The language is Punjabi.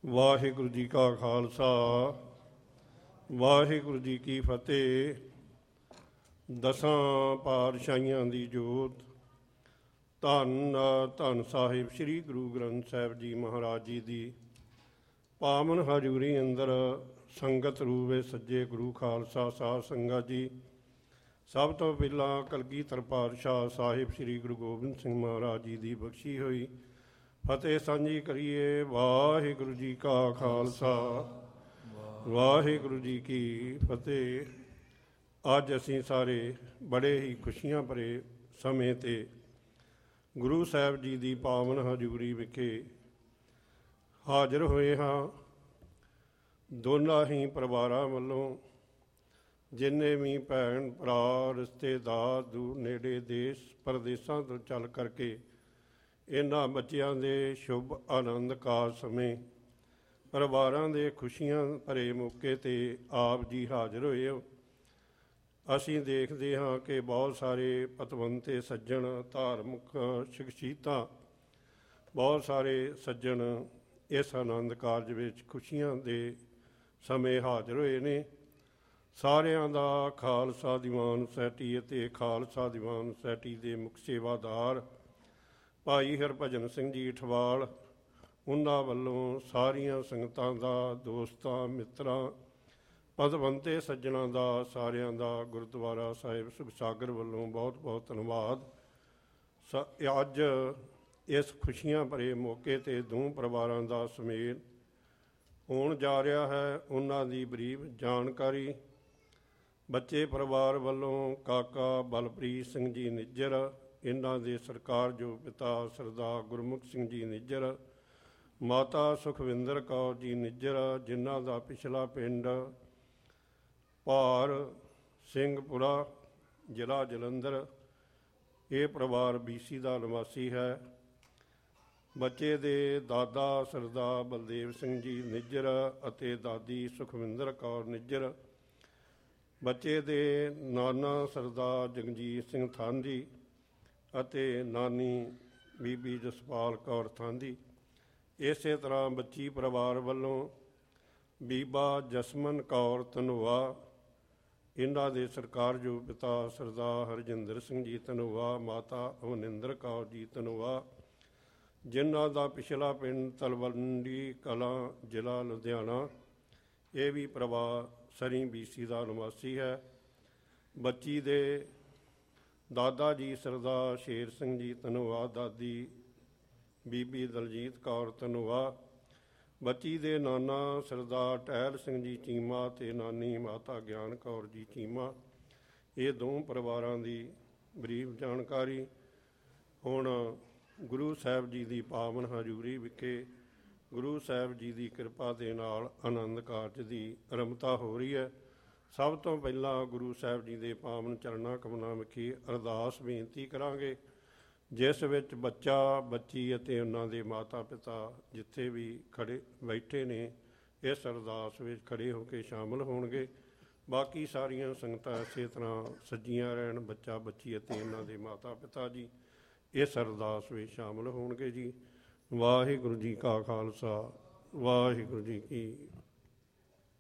ਵਾਹਿਗੁਰੂ ਜੀ ਕਾ ਖਾਲਸਾ, ਵਾਹਿਗੁਰੂ ਜੀ ਕੀ ਫਤਿਹ। ਦਸਾਂ ਪਾਤਸ਼ਾਹੀਆਂ ਦੀ ਜੋਤ, ਧੰਨ ਧੰਨ ਸਾਹਿਬ ਸ੍ਰੀ ਗੁਰੂ ਗ੍ਰੰਥ ਸਾਹਿਬ ਜੀ ਮਹਾਰਾਜ ਜੀ ਦੀ ਪਾਵਨ ਹਜ਼ੂਰੀ ਅੰਦਰ ਸੰਗਤ ਰੂਪੇ ਸੱਜੇ ਗੁਰੂ ਖਾਲਸਾ ਸਾਧ ਸੰਗਤ ਜੀ। ਸਭ ਤੋਂ ਪਹਿਲਾਂ ਕਲਗੀਧਰ ਪਾਤਸ਼ਾਹ ਸਾਹਿਬ ਸ੍ਰੀ ਗੁਰੂ ਗੋਬਿੰਦ ਸਿੰਘ ਮਹਾਰਾਜ ਜੀ ਦੀ ਬਖਸ਼ੀ ਹੋਈ ਫਤਿਹ ਸਾਂਝੀ ਕਰੀਏ। ਵਾਹਿਗੁਰੂ ਜੀ ਕਾ ਖਾਲਸਾ, ਵਾਹਿਗੁਰੂ ਜੀ ਕੀ ਫਤਿਹ। ਅੱਜ ਅਸੀਂ ਸਾਰੇ ਬੜੇ ਹੀ ਖੁਸ਼ੀਆਂ ਭਰੇ ਸਮੇਂ 'ਤੇ ਗੁਰੂ ਸਾਹਿਬ ਜੀ ਦੀ ਪਾਵਨ ਹਜ਼ੂਰੀ ਵਿਖੇ ਹਾਜ਼ਰ ਹੋਏ ਹਾਂ। ਦੋਨਾਂ ਹੀ ਪਰਿਵਾਰਾਂ ਵੱਲੋਂ ਜਿੰਨੇ ਵੀ ਭੈਣ ਭਰਾ ਰਿਸ਼ਤੇਦਾਰ ਦੂਰ ਨੇੜੇ ਦੇਸ਼ ਪ੍ਰਦੇਸ਼ਾਂ ਤੋਂ ਚੱਲ ਕਰਕੇ ਇਹਨਾਂ ਬੱਚਿਆਂ ਦੇ ਸ਼ੁਭ ਆਨੰਦ ਕਾਰਜ ਸਮੇਂ ਪਰਿਵਾਰਾਂ ਦੇ ਖੁਸ਼ੀਆਂ ਭਰੇ ਮੌਕੇ 'ਤੇ ਆਪ ਜੀ ਹਾਜ਼ਰ ਹੋਏ ਹੋ। ਅਸੀਂ ਦੇਖਦੇ ਹਾਂ ਕਿ ਬਹੁਤ ਸਾਰੇ ਪਤਵੰਤੇ ਸੱਜਣ, ਧਾਰਮਿਕ ਸ਼ਖਸੀਅਤਾਂ, ਬਹੁਤ ਸਾਰੇ ਸੱਜਣ ਇਸ ਆਨੰਦ ਕਾਰਜ ਵਿੱਚ ਖੁਸ਼ੀਆਂ ਦੇ ਸਮੇਂ ਹਾਜ਼ਰ ਹੋਏ ਨੇ। ਸਾਰਿਆਂ ਦਾ ਖਾਲਸਾ ਦੀਵਾਨ ਸੋਸਾਇਟੀ ਅਤੇ ਖਾਲਸਾ ਦੀਵਾਨ ਸੋਸਾਇਟੀ ਦੇ ਮੁੱਖ ਸੇਵਾਦਾਰ ਭਾਈ ਹਰਭਜਨ ਸਿੰਘ ਜੀ ਠਵਾਲ, ਉਹਨਾਂ ਵੱਲੋਂ ਸਾਰੀਆਂ ਸੰਗਤਾਂ ਦਾ, ਦੋਸਤਾਂ, ਮਿੱਤਰਾਂ, ਪਤਵੰਤੇ ਸੱਜਣਾਂ ਦਾ, ਸਾਰਿਆਂ ਦਾ ਗੁਰਦੁਆਰਾ ਸਾਹਿਬ ਸੁਖਸਾਗਰ ਵੱਲੋਂ ਬਹੁਤ ਬਹੁਤ ਧੰਨਵਾਦ। ਅੱਜ ਇਸ ਖੁਸ਼ੀਆਂ ਭਰੇ ਮੌਕੇ 'ਤੇ ਦੋ ਪਰਿਵਾਰਾਂ ਦਾ ਸੁਮੇਲ ਹੋਣ ਜਾ ਰਿਹਾ ਹੈ। ਉਹਨਾਂ ਦੀ ਬਰੀਫ ਜਾਣਕਾਰੀ। ਬੱਚੇ ਪਰਿਵਾਰ ਵੱਲੋਂ ਕਾਕਾ ਬਲਪ੍ਰੀਤ ਸਿੰਘ ਜੀ ਨਿੱਜਰ, ਇਹਨਾਂ ਦੇ ਸਤਿਕਾਰਯੋਗ ਪਿਤਾ ਸਰਦਾਰ ਗੁਰਮੁਖ ਸਿੰਘ ਜੀ ਨਿੱਜਰ, ਮਾਤਾ ਸੁਖਵਿੰਦਰ ਕੌਰ ਜੀ ਨਿੱਜਰ, ਜਿਨ੍ਹਾਂ ਦਾ ਪਿਛਲਾ ਪਿੰਡ ਭਾਰ ਸਿੰਘਪੁਰਾ, ਜ਼ਿਲ੍ਹਾ ਜਲੰਧਰ। ਇਹ ਪਰਿਵਾਰ BC ਦਾ ਨਿਵਾਸੀ ਹੈ। ਬੱਚੇ ਦੇ ਦਾਦਾ ਸਰਦਾਰ ਬਲਦੇਵ ਸਿੰਘ ਜੀ ਨਿੱਜਰ ਅਤੇ ਦਾਦੀ ਸੁਖਵਿੰਦਰ ਕੌਰ ਨਿੱਜਰ। ਬੱਚੇ ਦੇ ਨਾਨਾ ਸਰਦਾਰ ਜਗਜੀਤ ਸਿੰਘ ਥਾਂਦੀ ਅਤੇ ਨਾਨੀ ਬੀਬੀ ਜਸਪਾਲ ਕੌਰ ਥਾਂਦੀ। ਇਸੇ ਤਰ੍ਹਾਂ ਬੱਚੀ ਪਰਿਵਾਰ ਵੱਲੋਂ ਬੀਬਾ ਜਸਮਨ ਕੌਰ ਧਨੋਆ, ਇਹਨਾਂ ਦੇ ਸਤਿਕਾਰਯੋਗ ਪਿਤਾ ਸਰਦਾਰ ਹਰਜਿੰਦਰ ਸਿੰਘ ਜੀ ਧਨੋਆ, ਮਾਤਾ ਅਵਨਿੰਦਰ ਕੌਰ ਜੀ ਧਨੋਆ, ਜਿਨ੍ਹਾਂ ਦਾ ਪਿਛਲਾ ਪਿੰਡ ਤਲਵੰਡੀ ਕਲਾਂ, ਜ਼ਿਲ੍ਹਾ ਲੁਧਿਆਣਾ। ਇਹ ਵੀ ਪਰਿਵਾਰ ਸਰੀ BC ਦਾ ਨਿਵਾਸੀ ਹੈ। ਬੱਚੀ ਦੇ ਦਾਦਾ ਜੀ ਸਰਦਾਰ ਸ਼ੇਰ ਸਿੰਘ ਜੀ ਧਨੋਆ, ਦਾਦੀ ਬੀਬੀ ਦਲਜੀਤ ਕੌਰ ਧਨੋਆ। ਬੱਚੀ ਦੇ ਨਾਨਾ ਸਰਦਾਰ ਟਹਿਲ ਸਿੰਘ ਜੀ ਚੀਮਾ ਅਤੇ ਨਾਨੀ ਮਾਤਾ ਗਿਆਨ ਕੌਰ ਜੀ ਚੀਮਾ। ਇਹ ਦੋ ਪਰਿਵਾਰਾਂ ਦੀ ਬਰੀਫ ਜਾਣਕਾਰੀ। ਹੁਣ ਗੁਰੂ ਸਾਹਿਬ ਜੀ ਦੀ ਪਾਵਨ ਹਜ਼ੂਰੀ ਵਿਖੇ ਗੁਰੂ ਸਾਹਿਬ ਜੀ ਦੀ ਕਿਰਪਾ ਦੇ ਨਾਲ ਆਨੰਦ ਕਾਰਜ ਦੀ ਆਰੰਭਤਾ ਹੋ ਰਹੀ ਹੈ। ਸਭ ਤੋਂ ਪਹਿਲਾਂ ਗੁਰੂ ਸਾਹਿਬ ਜੀ ਦੇ ਪਾਵਨ ਚਰਨਾਂ ਕਮਲਾਂ ਵਿਖੇ ਅਰਦਾਸ ਬੇਨਤੀ ਕਰਾਂਗੇ, ਜਿਸ ਵਿੱਚ ਬੱਚਾ, ਬੱਚੀ ਅਤੇ ਉਹਨਾਂ ਦੇ ਮਾਤਾ ਪਿਤਾ ਜਿੱਥੇ ਵੀ ਖੜੇ ਬੈਠੇ ਨੇ ਇਸ ਅਰਦਾਸ ਵਿੱਚ ਖੜੇ ਹੋ ਕੇ ਸ਼ਾਮਲ ਹੋਣਗੇ। ਬਾਕੀ ਸਾਰੀਆਂ ਸੰਗਤਾਂ ਇਸੇ ਤਰ੍ਹਾਂ ਸੱਜੀਆਂ ਰਹਿਣ। ਬੱਚਾ, ਬੱਚੀ ਅਤੇ ਇਹਨਾਂ ਦੇ ਮਾਤਾ ਪਿਤਾ ਜੀ ਇਸ ਅਰਦਾਸ ਵਿੱਚ ਸ਼ਾਮਲ ਹੋਣਗੇ ਜੀ। ਵਾਹਿਗੁਰੂ ਜੀ ਕਾ ਖਾਲਸਾ, ਵਾਹਿਗੁਰੂ ਜੀ ਕੀ